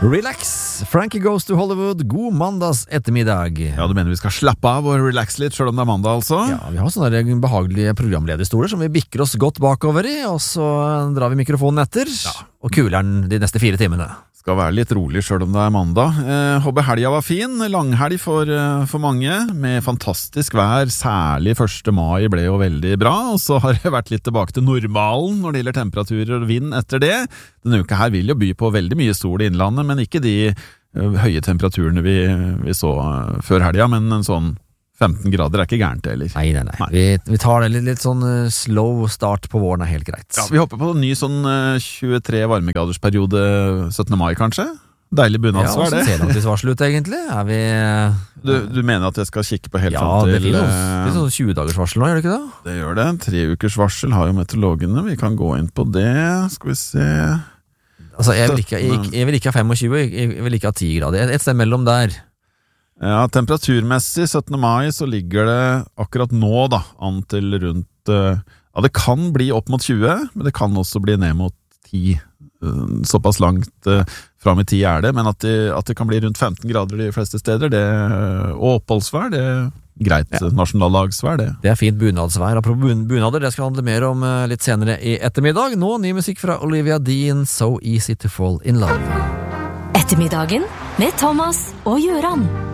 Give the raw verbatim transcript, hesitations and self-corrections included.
Relax, Frankie Goes to Hollywood. God mandags ettermiddag. Ja, du mener vi skal slappe av og relaxe litt selv om det er mandag, altså? Ja, vi har sånne der behagelige programlederstoler som vi bikker oss godt bakover i, og så drar vi mikrofonen etter, ja. Og kuler den de neste fire timene. Skal være litt rolig selv om det er mandag. Eh, håper helga var fin, langhelg for, for mange, med fantastisk vær, særlig første mai ble jo veldig bra, og så har det vært litt tilbake til normalen når det gjelder temperaturer og vind etter det. Denne uka her vil jo by på veldig mye sol i innlandet, men ikke de uh, høye temperaturene vi, vi så uh, før helga, men en sånn femten grader er ikke gærent det, eller? Nei, nei, nei. nei. Vi, vi tar det litt, litt sånn uh, slow start på våren er helt greit. Ja, vi håper på en ny sånn uh, tjuetre varmegradersperiode syttende mai, kanskje? Deilig bunadsvær, det. Ja, og så ser det varsel ut, egentlig. Er vi... Du, du mener at jeg skal kikke på helt ja, frem til... Ja, det blir jo sånn tjue dagers varsel nå, gjør det ikke det? Det gjør det. Tre ukers varsel har jo meteorologene. Vi kan gå inn på det. Skal vi se... Altså, jeg vil ikke, jeg, jeg vil ikke ha tjuefem, jeg vil ikke ha ti grader. Et sted mellom der. Ja, temperaturmessig syttende mai så ligger det akkurat nå da, an til rundt... Ja, det kan bli opp mot tjue, men det kan også bli ned mot ti. Såpass langt fram i ti er det, men at det, at det kan bli rundt femten grader de fleste steder, det, og oppholdsvær, det er greit. Ja. Nasjonaldagsvær, det. Det er fint bunadsvær. Apropos bunader, det skal handle mer om litt senere i ettermiddag. Nå ny musikk fra Olivia Dean, So Easy to Fall in Love. Ettermiddagen med Thomas og Gjøran.